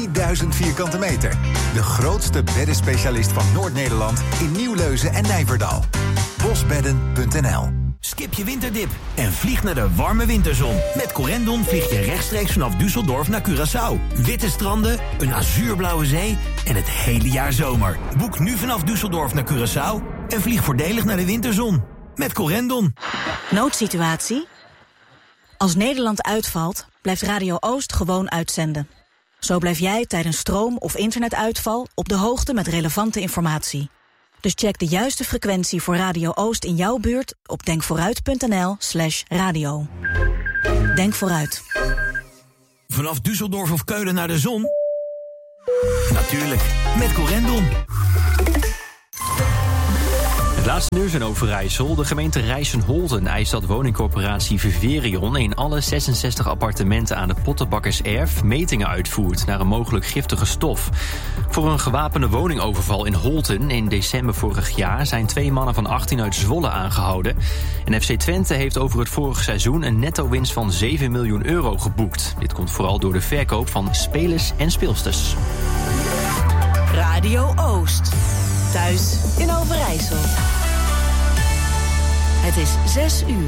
1000 vierkante meter. De grootste beddenspecialist van Noord-Nederland in Nieuwleuzen en Nijverdal. Bosbedden.nl. Skip je winterdip en vlieg naar de warme winterzon. Met Corendon vlieg je rechtstreeks vanaf Düsseldorf naar Curaçao. Witte stranden, een azuurblauwe zee en het hele jaar zomer. Boek nu vanaf Düsseldorf naar Curaçao en vlieg voordelig naar de winterzon. Met Corendon. Noodsituatie? Als Nederland uitvalt, blijft Radio Oost gewoon uitzenden. Zo blijf jij tijdens stroom- of internetuitval op de hoogte met relevante informatie. Dus check de juiste frequentie voor Radio Oost in jouw buurt op denkvooruit.nl/radio. Denk vooruit. Vanaf Düsseldorf of Keulen naar de zon? Natuurlijk, met Corendon. Het laatste nieuws in Overijssel. De gemeente Rijssen-Holten eist dat woningcorporatie Viverion in alle 66 appartementen aan de Pottenbakkerserf metingen uitvoert naar een mogelijk giftige stof. Voor een gewapende woningoverval in Holten in december vorig jaar zijn 2 mannen van 18 uit Zwolle aangehouden. En FC Twente heeft over het vorige seizoen een netto-winst van 7 miljoen euro geboekt. Dit komt vooral door de verkoop van spelers en speelsters. Radio Oost. Thuis in Overijssel. Het is 6 uur.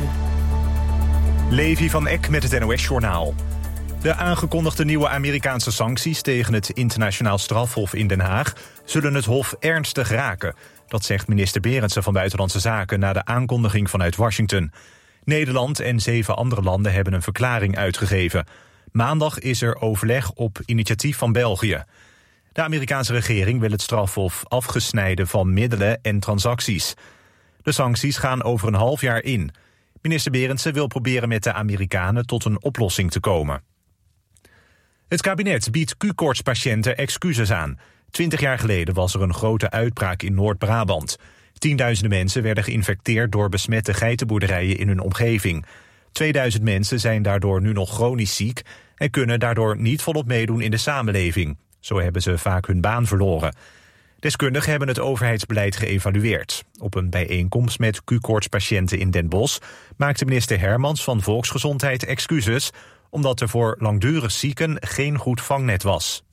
Levi van Eck met het NOS-journaal. De aangekondigde nieuwe Amerikaanse sancties tegen het internationaal strafhof in Den Haag zullen het hof ernstig raken. Dat zegt minister Berendsen van Buitenlandse Zaken na de aankondiging vanuit Washington. Nederland en 7 andere landen hebben een verklaring uitgegeven. Maandag is er overleg op initiatief van België. De Amerikaanse regering wil het strafhof afgesnijden van middelen en transacties. De sancties gaan over een half jaar in. Minister Berendsen wil proberen met de Amerikanen tot een oplossing te komen. Het kabinet biedt Q-koortspatiënten excuses aan. 20 jaar geleden was er een grote uitbraak in Noord-Brabant. Tienduizenden mensen werden geïnfecteerd door besmette geitenboerderijen in hun omgeving. 2000 mensen zijn daardoor nu nog chronisch ziek en kunnen daardoor niet volop meedoen in de samenleving. Zo hebben ze vaak hun baan verloren. Deskundigen hebben het overheidsbeleid geëvalueerd. Op een bijeenkomst met Q-koortspatiënten in Den Bosch maakte minister Hermans van Volksgezondheid excuses, omdat er voor langdurig zieken geen goed vangnet was.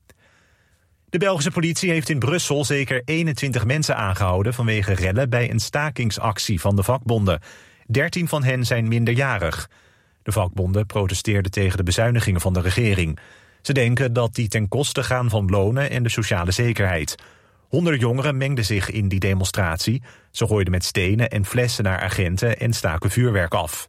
De Belgische politie heeft in Brussel zeker 21 mensen aangehouden vanwege rellen bij een stakingsactie van de vakbonden. 13 van hen zijn minderjarig. De vakbonden protesteerden tegen de bezuinigingen van de regering. Ze denken dat die ten koste gaan van lonen en de sociale zekerheid. Honderden jongeren mengden zich in die demonstratie. Ze gooiden met stenen en flessen naar agenten en staken vuurwerk af.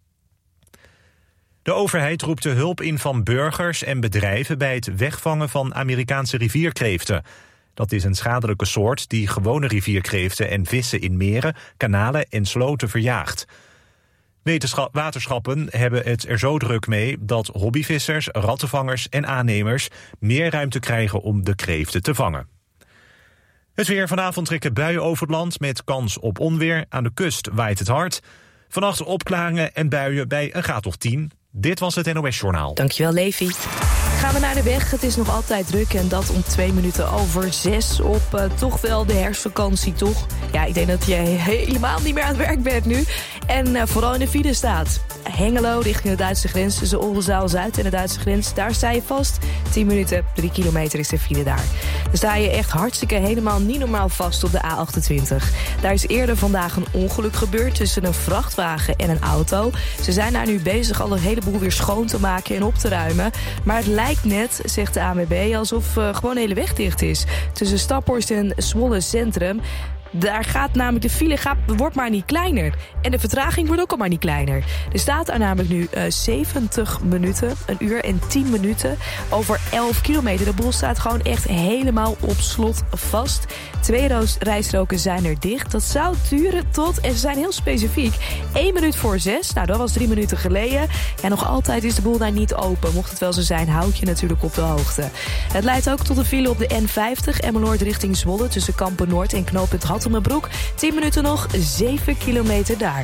De overheid roept de hulp in van burgers en bedrijven bij het wegvangen van Amerikaanse rivierkreeften. Dat is een schadelijke soort die gewone rivierkreeften en vissen in meren, kanalen en sloten verjaagt. Waterschappen hebben het er zo druk mee dat hobbyvissers, rattenvangers en aannemers meer ruimte krijgen om de kreeften te vangen. Het weer: vanavond trekken buien over het land met kans op onweer. Aan de kust waait het hard. Vannacht opklaringen en buien bij een graad of 10. Dit was het NOS-journaal. Dankjewel, Levi. Gaan we naar de weg. Het is nog altijd druk en dat om 2 minuten over 6 op toch wel de herfstvakantie, toch? Ja, ik denk dat je helemaal niet meer aan het werk bent nu. En vooral in de file staat. Hengelo richting de Duitse grens, tussen Oldenzaal-Zuid en de Duitse grens. Daar sta je vast. 10 minuten, 3 kilometer is de file daar. Dan sta je echt hartstikke helemaal niet normaal vast op de A28. Daar is eerder vandaag een ongeluk gebeurd tussen een vrachtwagen en een auto. Ze zijn daar nu bezig al een heleboel weer schoon te maken en op te ruimen. Maar het lijkt net, zegt de ANWB, alsof gewoon de hele weg dicht is. Tussen Staphorst en Zwolle Centrum. Daar gaat namelijk de file wordt maar niet kleiner. En de vertraging wordt ook al maar niet kleiner. Er staat er namelijk nu 70 minuten, 1 uur en 10 minuten... over 11 kilometer. De boel staat gewoon echt helemaal op slot vast. 2 rijstroken zijn er dicht. Dat zou duren tot, en ze zijn heel specifiek, 1 minuut voor 6. Nou, dat was 3 minuten geleden. Ja, nog altijd is de boel daar niet open. Mocht het wel zo zijn, houd je natuurlijk op de hoogte. Het leidt ook tot een file op de N50, Emmeloord richting Zwolle... tussen Kampen-Noord en knooppunt Hattemerbroek. 10 minuten nog, 7 kilometer daar.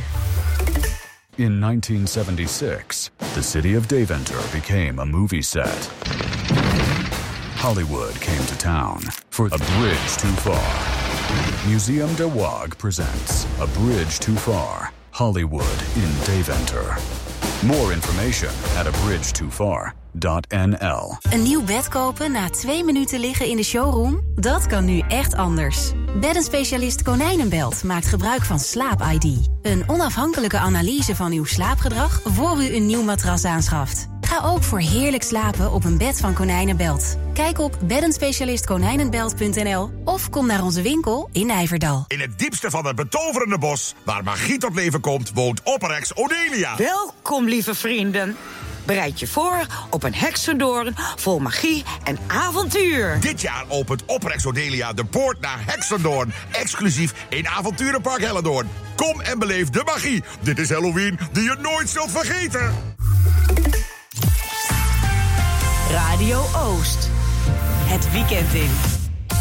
In 1976, the city of Deventer became a movie set. Hollywood came to town for A Bridge Too Far. Museum de Waag presents A Bridge Too Far, Hollywood in Deventer. More information at Een nieuw bed kopen na 2 minuten liggen in de showroom? Dat kan nu echt anders. Beddenspecialist Konijnenbelt maakt gebruik van Slaap-ID. Een onafhankelijke analyse van uw slaapgedrag voor u een nieuw matras aanschaft. Ga ook voor heerlijk slapen op een bed van Konijnenbelt. Kijk op beddenspecialistkonijnenbelt.nl of kom naar onze winkel in Nijverdal. In het diepste van het betoverende bos, waar magie tot leven komt, woont opperheks Odelia. Welkom, lieve vrienden. Bereid je voor op een heksendoorn vol magie en avontuur. Dit jaar opent opperheks Odelia de poort naar Heksendoorn. Exclusief in Avonturenpark Hellendoorn. Kom en beleef de magie. Dit is Halloween die je nooit zult vergeten. Radio Oost. Het weekend in.